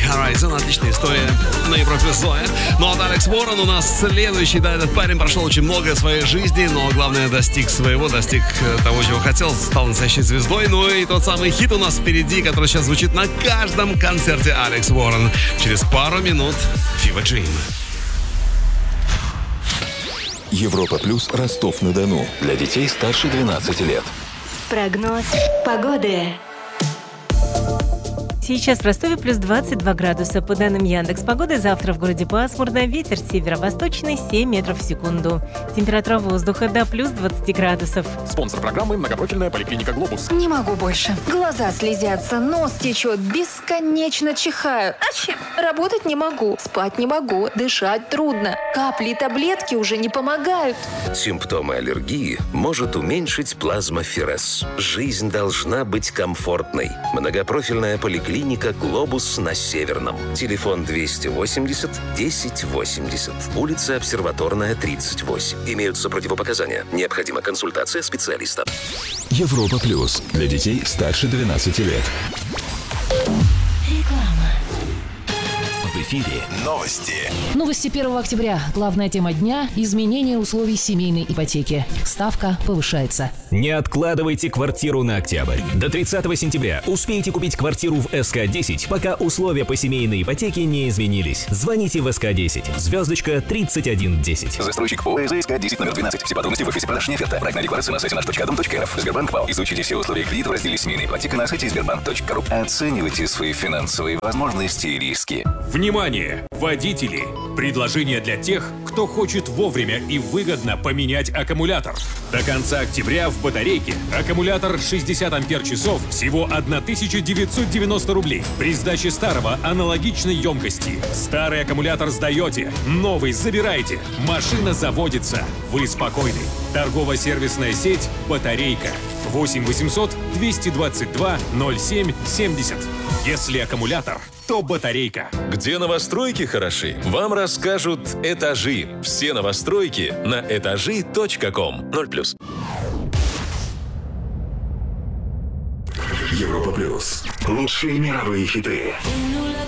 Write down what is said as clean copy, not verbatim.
Horizon. Отличная история на Европе Зоя. Ну а Алекс Уоррен у нас следующий. Да, этот парень прошел очень много в своей жизни, но главное достиг того, чего хотел, стал настоящей звездой. Ну и тот самый хит у нас впереди, который сейчас звучит на каждом концерте Алекс Уоррен. Через пару минут Fever Dream. Европа Плюс, Ростов-на-Дону. Для детей старше 12 лет. Прогноз погоды. Сейчас в Ростове плюс 22 градуса. По данным Яндекс.Погоды, завтра в городе пасмурно, ветер северо-восточный 7 метров в секунду. Температура воздуха до плюс 20 градусов. Спонсор программы — многопрофильная поликлиника «Глобус». Не могу больше. Глаза слезятся, нос течет, бесконечно чихаю. Работать не могу, спать не могу, дышать трудно. Капли и таблетки уже не помогают. Симптомы аллергии может уменьшить плазмоферез. Жизнь должна быть комфортной. Многопрофильная поликлиника «Глобус» на Северном. Телефон 280 1080. Улица Обсерваторная, 38. Имеются противопоказания. Необходима консультация специалиста. Европа Плюс. Для детей старше 12 лет. В эфире новости. Новости 1 октября. Главная тема дня – изменение условий семейной ипотеки. Ставка повышается. Не откладывайте квартиру на октябрь. До 30 сентября успейте купить квартиру в СК-10, пока условия по семейной ипотеке не изменились. Звоните в СК-10, звездочка 3110. Застройщик ОС СК-10 номер 12. Все подробности в офисе продаж оферта. Проектная декларация на сайте наш.дом.рф. Сбербанк ВАЛ. Изучите все условия кредита в разделе «Семейная ипотека» на сайте сбербанк.ру. Оценивайте свои финансовые возможности и риски. Внимание! Водители! Предложение для тех, кто хочет вовремя и выгодно поменять аккумулятор. До конца октября в батарейке аккумулятор 60 ампер-часов всего 1990 рублей. При сдаче старого аналогичной емкости. Старый аккумулятор сдаете, новый забираете. Машина заводится. Вы спокойны. Торгово-сервисная сеть «Батарейка». 8 800 222 07 70. Если аккумулятор, то батарейка. Где новостройки хороши, вам расскажут «Этажи». Все новостройки на этажи.ком. 0+. Европа Плюс. Лучшие мировые хиты.